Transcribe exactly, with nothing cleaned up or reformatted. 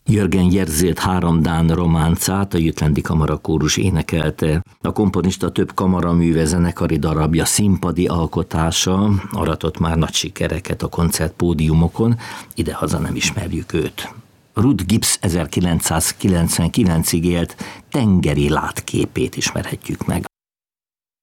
Jürgen Yerzelt három dán románcát a Jütlendi Kamarakórus énekelte. A komponista több kamaraműve, zenekari darabja, színpadi alkotása aratott már nagy sikereket a koncertpódiumokon, idehaza nem ismerjük őt. Ruth Gibbs ezerkilencszázkilencvenkilencig élt, Tengeri látképét ismerhetjük meg.